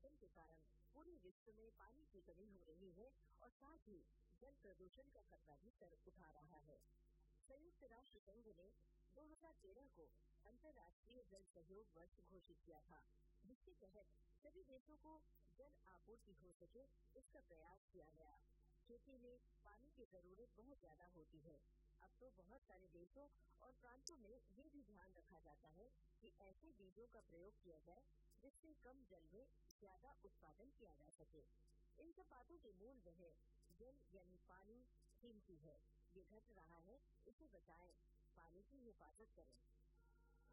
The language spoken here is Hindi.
परिवर्तन के कारण पूरे विश्व में पानी की कमी हो रही है और साथ ही जल प्रदूषण का खतरा भी सर उठा रहा है। संयुक्त राष्ट्र संघ ने 2013 को अंतर्राष्ट्रीय जल सहयोग वर्ष घोषित किया था, जिसके तहत सभी देशों को जल आपूर्ति हो सके इसका प्रयास किया गया। खेती में पानी की जरूरत बहुत ज्यादा होती है। अब तो बहुत सारे देशों और प्रांतों में ये भी ध्यान रखा जाता है कि ऐसे बीजों का प्रयोग किया जाए जिससे कम जल में ज्यादा उत्पादन किया जा सके। इन सब बातों के मूल में है जल यानी पानी कीमती है, ये घट रहा है, इसे बचाएं, पानी की हिफाजत करें।